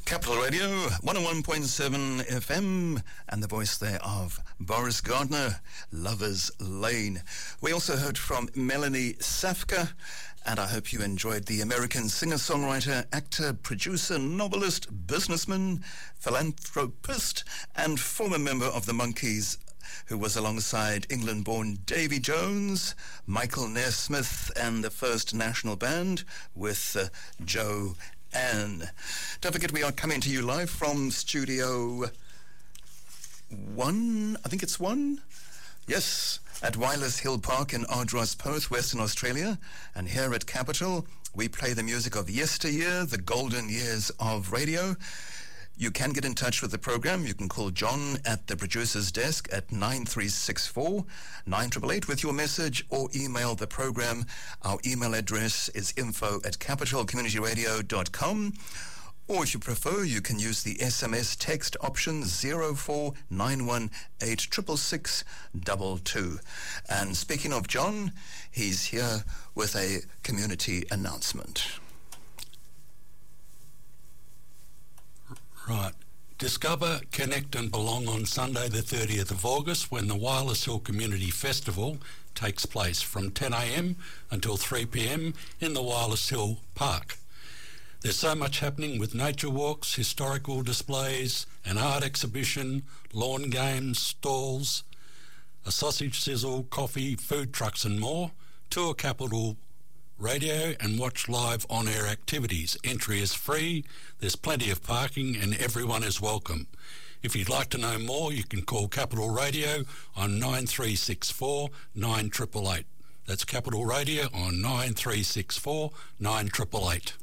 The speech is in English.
Capital Radio, 101.7 FM, and the voice there of Boris Gardner, Lover's Lane. We also heard from Melanie Safka, and I hope you enjoyed the American singer-songwriter, actor, producer, novelist, businessman, philanthropist, and former member of the Monkees, who was alongside England-born Davy Jones, Michael Naismith, and the First National Band with Joe Ann. Don't forget, we are coming to you live from Studio 1, I think it's 1? Yes, at Wireless Hill Park in Ardross, Perth, Western Australia. And here at Capital, we play the music of yesteryear, the golden years of radio. You can get in touch with the program. You can call John at the producer's desk at 9364-9888 with your message, or email the program. Our email address is info@capitalcommunityradio.com. Or if you prefer, you can use the SMS text option 0491866622. And speaking of John, he's here with a community announcement. Right. Discover, Connect and Belong on Sunday the 30th of August, when the Wireless Hill Community Festival takes place from 10 a.m. until 3 p.m. in the Wireless Hill Park. There's so much happening with nature walks, historical displays, an art exhibition, lawn games, stalls, a sausage sizzle, coffee, food trucks and more. Tour Capital Radio and watch live on-air activities. Entry is free, there's plenty of parking and everyone is welcome. If you'd like to know more, you can call Capital Radio on 9364 9888. That's Capital Radio on 9364 9888.